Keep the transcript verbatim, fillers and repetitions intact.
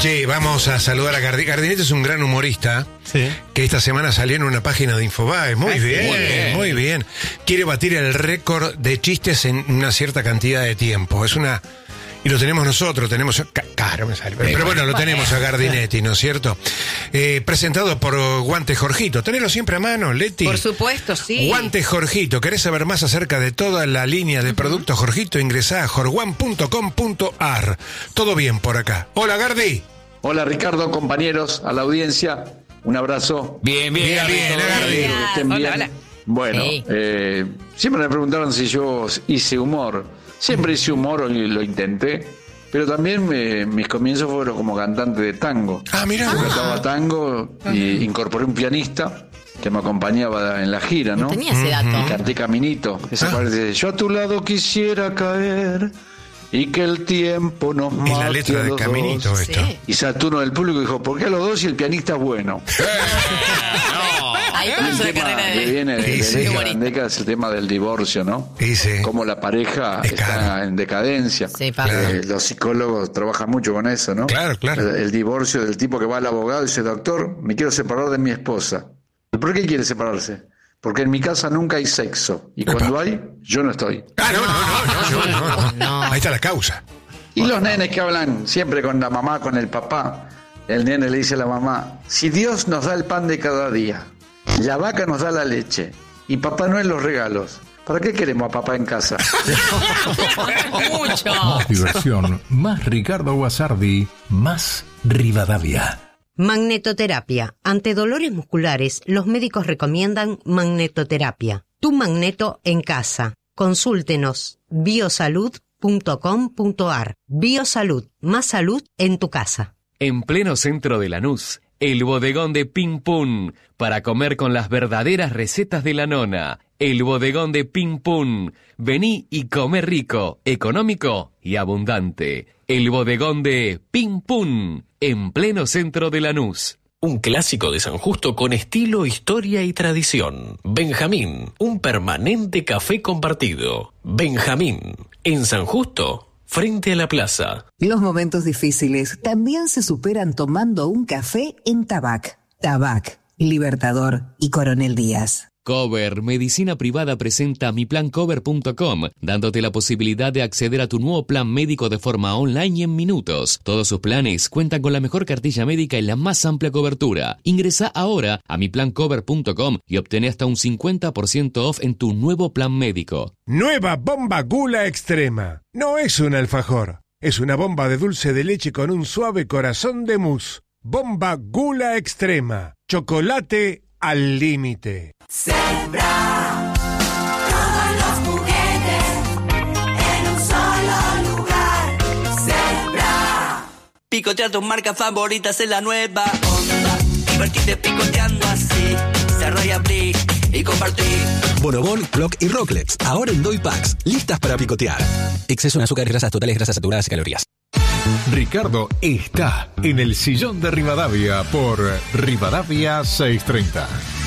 Che, vamos a saludar a Gardinete. Gardinete es un gran humorista, sí, que esta semana salió en una página de Infobae. Muy, bien, muy bien, muy bien. Quiere batir el récord de chistes en una cierta cantidad de tiempo. Es una... Y lo tenemos nosotros, tenemos... Caro me sale. Pero, pero bueno, lo tenemos a Gardinetti, ¿no es cierto? Eh, presentado por Guante Jorgito. Tenelo siempre a mano, Leti. Por supuesto, sí. Guante Jorgito. ¿Querés saber más acerca de toda la línea de uh-huh. productos Jorgito? Ingresá a jorguan punto com punto ar. Todo bien por acá. Hola, Gardi. Hola, Ricardo, compañeros, a la audiencia. Un abrazo. Bien, bien, bien, bien, Gardi. Que estén hola, bien. hola. Bueno, sí. eh, siempre me preguntaron si yo hice humor. Siempre hice humor, y lo intenté, pero también me, mis comienzos fueron como cantante de tango. Ah, mira. Yo cantaba tango y incorporé un pianista que me acompañaba en la gira, ¿no? No tenía ese dato. Y canté Caminito. Esa Ah. parte de yo a tu lado quisiera caer y que el tiempo nos mate. Es la letra a de los Caminito dos. esto. Sí. Y Saturno del público dijo, ¿por qué a los dos si el pianista es bueno? Ahí comenzó la carrera que de... viene de, Sí, de sí. décadas en décadas, el tema del divorcio, ¿no? Sí, sí. Cómo la pareja Es está caro. en decadencia. Sí, pasa. Eh, los psicólogos trabajan mucho con eso, ¿no? Claro, claro. El, el divorcio del tipo que va al abogado y dice, doctor, me quiero separar de mi esposa. ¿Por qué quiere separarse? Porque en mi casa nunca hay sexo. Y cuando hay, yo no estoy. Ah, no, no, no, no, no, no. No. Ahí está la causa. Y los nenes que hablan siempre con la mamá, con el papá, el nene le dice a la mamá, si Dios nos da el pan de cada día, la vaca nos da la leche y Papá Noel los regalos, ¿para qué queremos a papá en casa? Mucho. Más diversión, más Ricardo Guasardi, más Rivadavia. Magnetoterapia. Ante dolores musculares, los médicos recomiendan magnetoterapia. Tu magneto en casa. Consúltenos biosalud punto com punto ar. Biosalud, más salud en tu casa. En pleno centro de Lanús, el bodegón de Ping Pum, para comer con las verdaderas recetas de la nona. El bodegón de Ping Pum. Vení y come rico, económico y abundante. El bodegón de Ping Pum, en pleno centro de Lanús. Un clásico de San Justo con estilo, historia y tradición. Benjamín, un permanente café compartido. Benjamín, en San Justo, frente a la plaza. Los momentos difíciles también se superan tomando un café en Tabac. Tabac, Libertador y Coronel Díaz. Cover, medicina privada, presenta mi plan cover punto com, dándote la posibilidad de acceder a tu nuevo plan médico de forma online y en minutos. Todos sus planes cuentan con la mejor cartilla médica y la más amplia cobertura. Ingresa ahora a mi plan cover punto com y obtén hasta un cincuenta por ciento off en tu nuevo plan médico. Nueva bomba Gula Extrema. No es un alfajor, es una bomba de dulce de leche con un suave corazón de mousse. Bomba Gula Extrema. Chocolate al límite. Sembra todos los juguetes en un solo lugar. Sembra. Picotea tus marcas favoritas en la nueva onda. Divertite picoteando así. Cerrá y abrí y compartí. Bonobón, Clock y Rocklets. Ahora en Doy Packs. Listas para picotear. Exceso en azúcar, grasas totales, grasas saturadas y calorías. Ricardo está en el sillón de Rivadavia por Rivadavia seiscientos treinta.